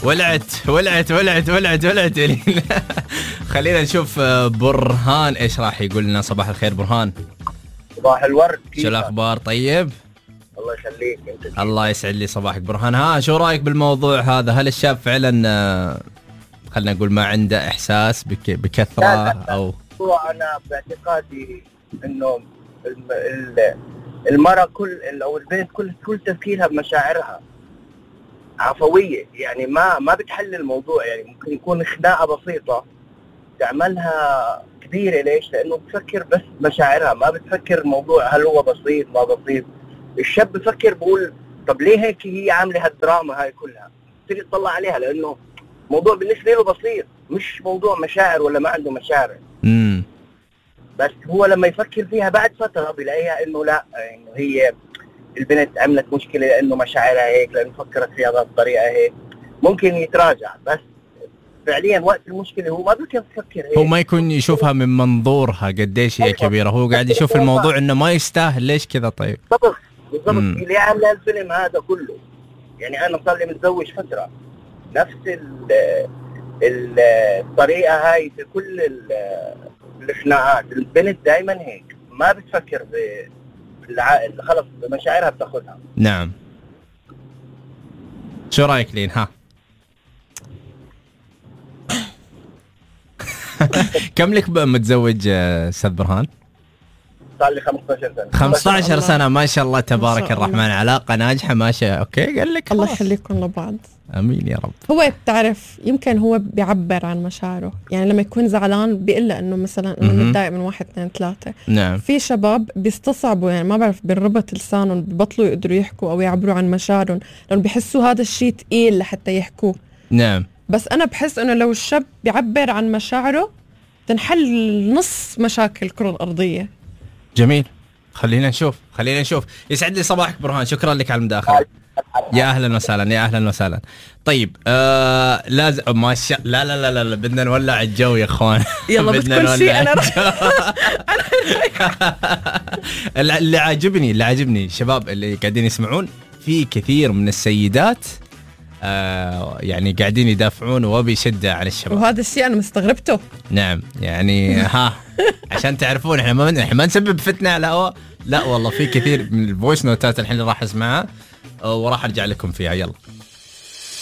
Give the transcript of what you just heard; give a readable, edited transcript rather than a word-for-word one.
ولعت خلينا نشوف برهان ايش راح يقول لنا. صباح الخير برهان. صباح الورد. شو الاخبار؟ طيب الله يخليك. انت الله يسعد لي صباحك برهان. ها شو رايك بالموضوع هذا؟ هل الشاب فعلا خلينا نقول ما عنده احساس بكثره؟ لا. او انا باعتقادي انه المرأة او البنت كل تفكيرها بمشاعرها عفوية، يعني ما بتحل الموضوع. يعني ممكن يكون خناقة بسيطة تعملها كبيرة. ليش؟ لأنه بتفكر بس مشاعرها، ما بتفكر الموضوع هل هو بسيط ما بسيط. الشاب بفكر بقول طب ليه هيك هي عاملة هالدراما هاي كلها؟ تيجي تطلع عليها لأنه موضوع بالنسبة له بسيط، مش موضوع مشاعر ولا ما عنده مشاعر. بس هو لما يفكر فيها بعد فترة بيلاقيها إنه لا، إنه هي البنت عملت مشكلة لأنه مشاعرها هيك، لأنه فكرت فيها بهذه الطريقة هيك، ممكن يتراجع. بس فعليا وقت المشكلة هو ما بيكون يفكر هيك، هو ما يكون يشوفها من منظورها قديش هي كبيرة، هو قاعد يشوف الموضوع إنه ما يستاهل. ليش كذا؟ طيب بالضبط اللي عامل الفيلم هذا كله. يعني أنا صار لي متزوج فترة، نفس الطريقة هاي في كل الخناقات. البنت دائما هيك ما بتفكر بالعقل، خلص مشاعرها بتاخذها. نعم. شو رايك لين؟ ها كم لك متزوج استاذ برهان؟ صار لي 15 سنة. 15 سنة ما شاء الله تبارك الرحمن. علاقة ناجحة ماشية. اوكي قال لك الله يخليكم لبعض. امين يا رب. هو بتعرف يمكن هو بيعبر عن مشاعره، يعني لما يكون زعلان بيقول انه مثلا انه متضايق من 1 2 3. نعم. في شباب بيستصعبوا، يعني ما بعرف بنربط لسانهم، ببطلوا يقدروا يحكوا او يعبروا عن مشاعرهم لانه بيحسوا هذا الشيء ثقيل لحتى يحكوه. نعم. بس انا بحس انه لو الشاب بيعبر عن مشاعره تنحل نص مشاكل الكرة الارضية. جميل. خلينا نشوف. يسعد لي صباحك برهان، شكرا لك على المداخلة. يا اهلا وسهلا. طيب لازم ما شاء لا بدنا نولع الجو يا اخوان. يلا بتكون شيء انا اللي عاجبني الشباب اللي قاعدين يسمعون، في كثير من السيدات يعني قاعدين يدافعون وبيشدوا على الشباب، وهذا الشيء انا مستغربته. نعم يعني عشان تعرفون احنا ما نسبب فتنة على الهواء. لا والله في كثير من الفويس نوتات الحين راح اسمعها وراح ارجع لكم فيها. يلا